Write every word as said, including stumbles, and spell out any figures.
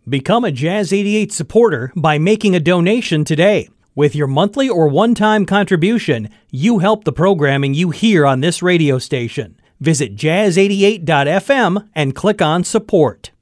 Become a Jazz eighty-eight supporter by making a donation today. With your monthly or one-time contribution, you help the programming you hear on this radio station. Visit jazz eighty-eight dot f m and click on Support.